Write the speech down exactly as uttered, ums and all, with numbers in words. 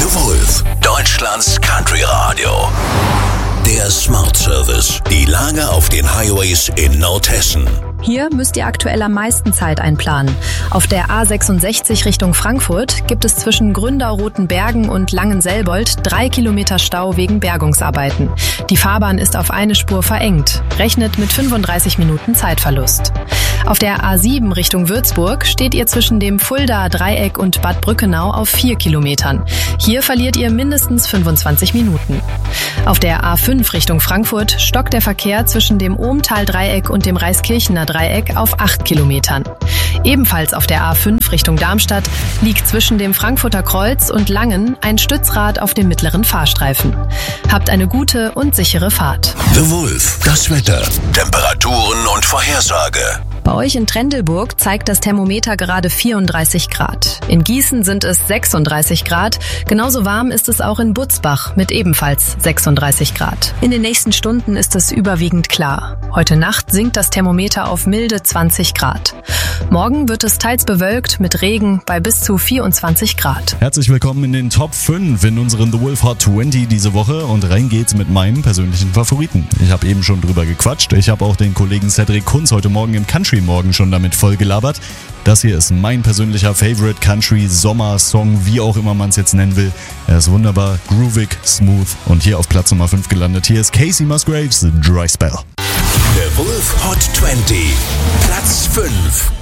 The Wolf, Deutschlands Country Radio. Der Smart Service. Die Lage auf den Highways in Nordhessen. Hier müsst ihr aktuell am meisten Zeit einplanen. Auf der A sechsundsechzig Richtung Frankfurt gibt es zwischen Gründau-Rotenbergen und Langenselbold drei Kilometer Stau wegen Bergungsarbeiten. Die Fahrbahn ist auf eine Spur verengt. Rechnet mit fünfunddreißig Minuten Zeitverlust. Auf der A sieben Richtung Würzburg steht ihr zwischen dem Fuldaer Dreieck und Bad Brückenau auf vier Kilometern. Hier verliert ihr mindestens fünfundzwanzig Minuten. Auf der A fünf Richtung Frankfurt stockt der Verkehr zwischen dem Ohmtal-Dreieck und dem Reiskirchener Dreieck auf acht Kilometern. Ebenfalls auf der A fünf Richtung Darmstadt liegt zwischen dem Frankfurter Kreuz und Langen ein Stützrad auf dem mittleren Fahrstreifen. Habt eine gute und sichere Fahrt. The Wolf, das Wetter, Temperaturen und Vorhersage. Bei euch in Trendelburg zeigt das Thermometer gerade vierunddreißig Grad. In Gießen sind es sechsunddreißig Grad. Genauso warm ist es auch in Butzbach mit ebenfalls sechsunddreißig Grad. In den nächsten Stunden ist es überwiegend klar. Heute Nacht sinkt das Thermometer auf milde zwanzig Grad. Morgen wird es teils bewölkt mit Regen bei bis zu vierundzwanzig Grad. Herzlich willkommen in den Top fünf in unseren The Wolf Hot zwanzig diese Woche und rein geht's mit meinem persönlichen Favoriten. Ich habe eben schon drüber gequatscht. Ich habe auch den Kollegen Cedric Kunz heute Morgen im Country Morgen schon damit voll gelabert. Das hier ist mein persönlicher Favorite Country Sommer-Song, wie auch immer man es jetzt nennen will. Er ist wunderbar, groovig, smooth und hier auf Platz Nummer fünf gelandet. Hier ist Casey Musgraves, Dry Spell. The Wolf Hot zwanzig, Platz fünf.